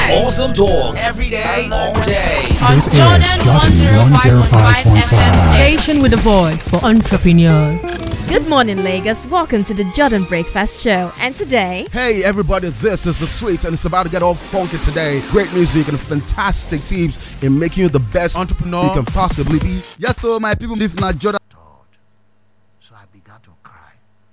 Awesome talk every day, all day. This is Jordan 105.5. Station with a voice for entrepreneurs. Good morning, Lagos. Welcome to the Jordan Breakfast Show. And today, hey everybody, this is The Sweets, and it's about to get all funky today. Great music and fantastic tips in making you the best entrepreneur you can possibly be. Yes, so my people, this is not Jordan. So I began to cry.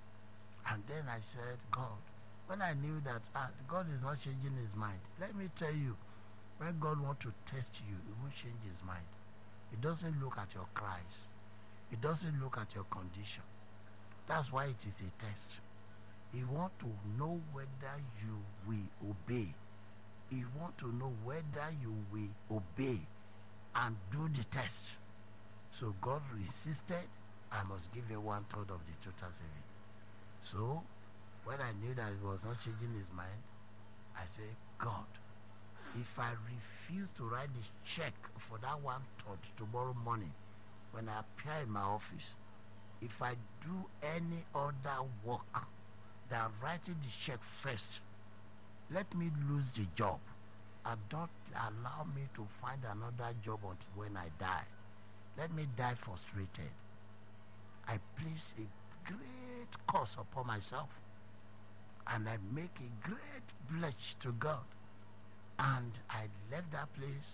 And then I said, God, when I knew that God is not changing his mind, let me tell you, when God wants to test you, he won't change his mind. He doesn't look at your cries. He doesn't look at your condition. That's why it is a test. He wants to know whether you will obey. He wants to know whether you will obey and do the test. So God insisted I must give you 1/3 of the total saving. So when I knew that he was not changing his mind, I said, God, if I refuse to write the check for that 1/3 tomorrow morning when I appear in my office, if I do any other work than writing the check first, let me lose the job and don't allow me to find another job until when I die. Let me die frustrated. I place a great curse upon myself and I make a great pledge to God. And I left that place.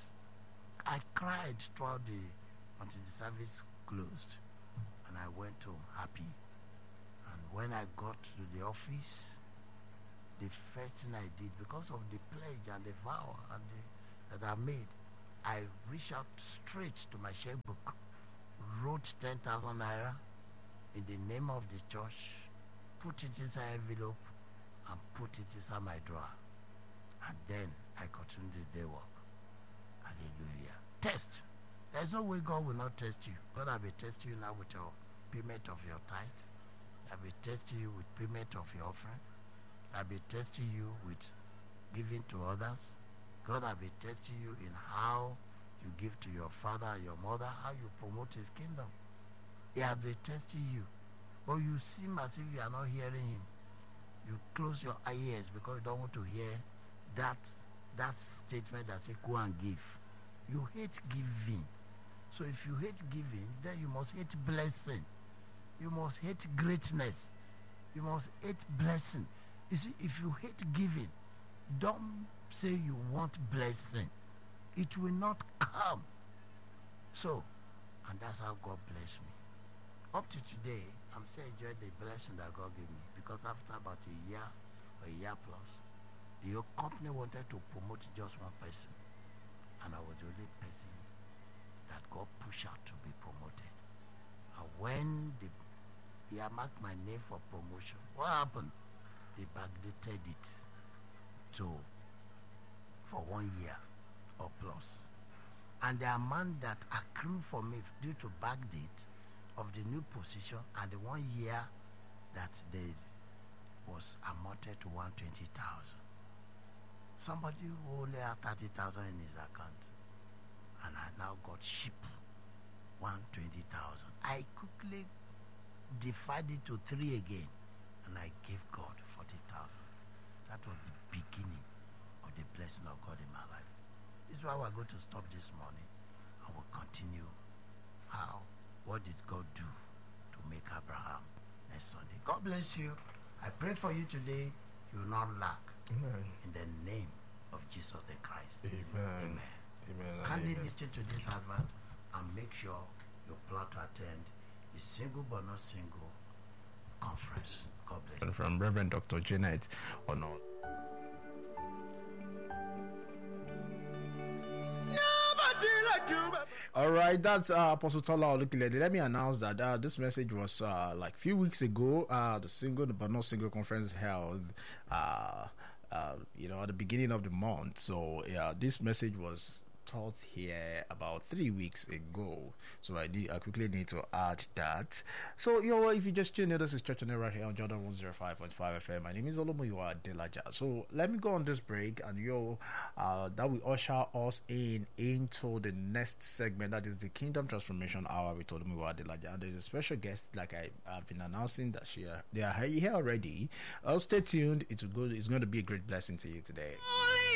I cried throughout until the service closed. And I went home happy. And when I got to the office, the first thing I did, because of the pledge and the vow and that I made, I reached out straight to my checkbook, wrote 10,000 naira in the name of the church, put it inside an envelope, and put it inside my drawer. And then I continued the day work. Hallelujah. Test. There's no way God will not test you. God will test you now with your payment of your tithe. I will test you with payment of your offering. I will test you with giving to others. God will test you in how you give to your father and your mother, how you promote his kingdom. He has been testing you. But you seem as if you are not hearing him. You close your ears because you don't want to hear that statement that says go and give. You hate giving. So if you hate giving, then you must hate blessing. You must hate greatness. You must hate blessing. You see, if you hate giving, don't say you want blessing. It will not come. So, and that's how God blessed me. Up to today, I'm still enjoying the blessing that God gave me, because after about a year or a year plus, the whole company wanted to promote just one person, and I was the only person that God pushed out to be promoted. And when they marked my name for promotion, what happened? They backdated it for 1 year or plus, and the amount that accrued for me due to backdate of the new position and the 1 year that they was amounted to 120,000. Somebody who only had 30,000 in his account, and I now got cheap 120,000. I quickly divided to 3 again, and I gave God 40,000. That was the beginning of the blessing of God in my life. This is why we're going to stop this morning, and we'll continue. What did God do to make Abraham next Sunday? God bless you. I pray for you today. You will not lack. Amen. In the name of Jesus the Christ. Amen. Amen. Amen. Kindly Amen. listen to this advert and make sure you plan to attend the Single But Not Single conference. God bless you. From Reverend Dr. Janet Ono. All right, that's Apostle Tola Olukilede. Let me announce that this message was like a few weeks ago. The Single But Not Single conference held, at the beginning of the month. So this message was taught here about 3 weeks ago. So I quickly need to add that. So if you just tuned in, this is Church on Air right here on Jordan 105.5 FM. My name is Olomoyiwa Delaja. So let me go on this break, and that will usher us into the next segment, that is the Kingdom Transformation Hour with Olomoyiwa Delaja. And there's a special guest, like I've been announcing, that they are here already. Stay tuned. It's going to be a great blessing to you today.